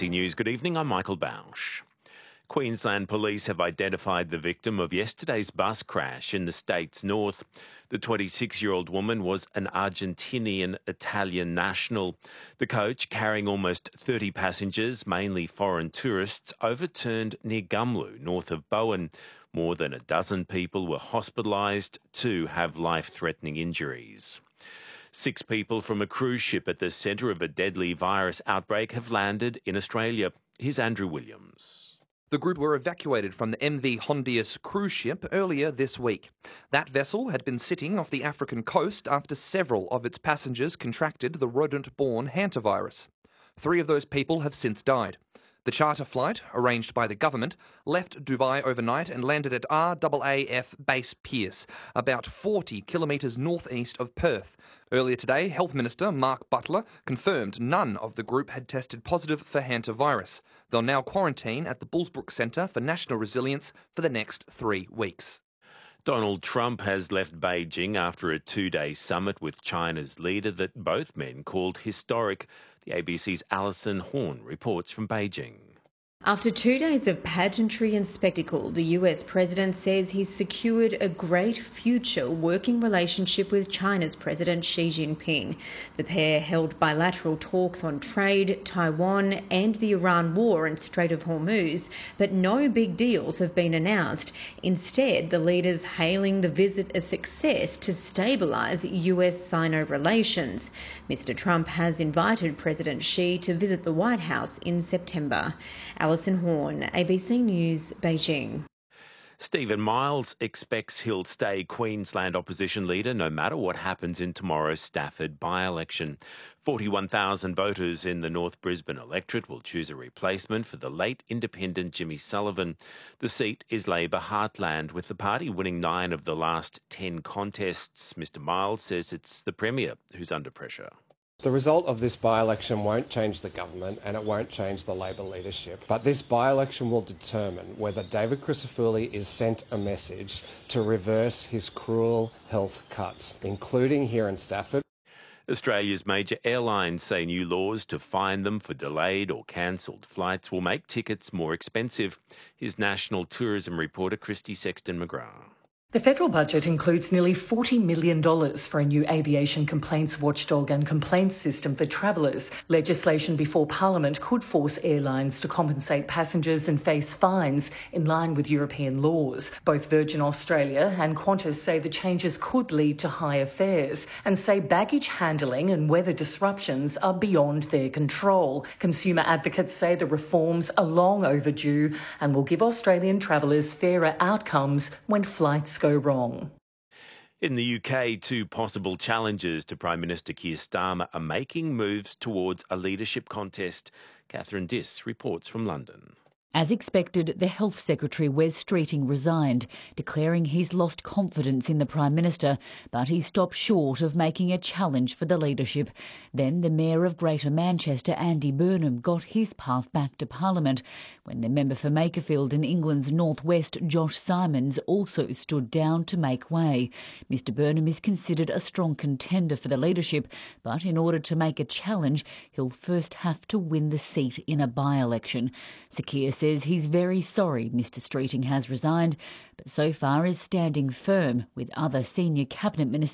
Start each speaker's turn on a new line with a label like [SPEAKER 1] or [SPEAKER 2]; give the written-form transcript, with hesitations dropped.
[SPEAKER 1] ABC News, good evening, I'm Michael Bausch. Queensland police have identified the victim of yesterday's bus crash in the state's north. The 26-year-old woman was an Argentinian-Italian national. The coach, carrying almost 30 passengers, mainly foreign tourists, overturned near Gumlu, north of Bowen. More than a dozen people were hospitalised. 2 have life-threatening injuries. 6 people from a cruise ship at the centre of a deadly virus outbreak have landed in Australia. Here's Andrew Williams.
[SPEAKER 2] The group were evacuated from the MV Hondius cruise ship earlier this week. That vessel had been sitting off the African coast after several of its passengers contracted the rodent-borne hantavirus. 3 of those people have since died. The charter flight, arranged by the government, left Dubai overnight and landed at RAAF Base Pearce, about 40 kilometres northeast of Perth. Earlier today, Health Minister Mark Butler confirmed none of the group had tested positive for hantavirus. They'll now quarantine at the Bullsbrook Centre for National Resilience for the next 3 weeks.
[SPEAKER 1] Donald Trump has left Beijing after a 2-day summit with China's leader that both men called historic. The ABC's Alison Horn reports from Beijing.
[SPEAKER 3] After 2 days of pageantry and spectacle, the US president says he's secured a great future working relationship with China's President Xi Jinping. The pair held bilateral talks on trade, Taiwan and the Iran war and Strait of Hormuz, but no big deals have been announced. Instead, the leaders hailing the visit a success to stabilise US-Sino relations. Mr. Trump has invited President Xi to visit the White House in September. Alison Horn, ABC News, Beijing.
[SPEAKER 1] Stephen Miles expects he'll stay Queensland opposition leader no matter what happens in tomorrow's Stafford by-election. 41,000 voters in the North Brisbane electorate will choose a replacement for the late independent Jimmy Sullivan. The seat is Labor heartland, with the party winning 9 of the last 10 contests. Mr Miles says it's the Premier who's under pressure.
[SPEAKER 4] The result of this by-election won't change the government and it won't change the Labor leadership. But this by-election will determine whether David Crisafulli is sent a message to reverse his cruel health cuts, including here in Stafford.
[SPEAKER 1] Australia's major airlines say new laws to fine them for delayed or cancelled flights will make tickets more expensive. Here's national tourism reporter Christy Sexton-McGrath.
[SPEAKER 5] The federal budget includes nearly $40 million for a new aviation complaints watchdog and complaints system for travellers. Legislation before Parliament could force airlines to compensate passengers and face fines in line with European laws. Both Virgin Australia and Qantas say the changes could lead to higher fares and say baggage handling and weather disruptions are beyond their control. Consumer advocates say the reforms are long overdue and will give Australian travellers fairer outcomes when flights go wrong.
[SPEAKER 1] In the UK, 2 possible challengers to Prime Minister Keir Starmer are making moves towards a leadership contest. Catherine Diss reports from London.
[SPEAKER 6] As expected, the Health Secretary Wes Streeting resigned, declaring he's lost confidence in the Prime Minister, but he stopped short of making a challenge for the leadership. Then the Mayor of Greater Manchester, Andy Burnham, got his path back to Parliament, when the member for Makerfield in England's northwest, Josh Simons, also stood down to make way. Mr Burnham is considered a strong contender for the leadership, but in order to make a challenge, he'll first have to win the seat in a by-election. Sir Keir says he's very sorry Mr Streeting has resigned, but so far is standing firm, with other senior cabinet ministers